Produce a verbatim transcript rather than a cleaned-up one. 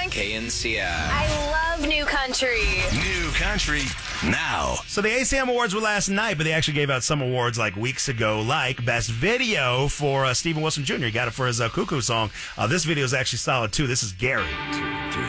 K N C I. I love New Country. New Country now. So the A C M Awards were last night, but they actually gave out some awards like weeks ago, like Best Video for uh, Stephen Wilson Junior He got it for his uh, Cuckoo song. Uh, this video is actually solid, too. This is Gary.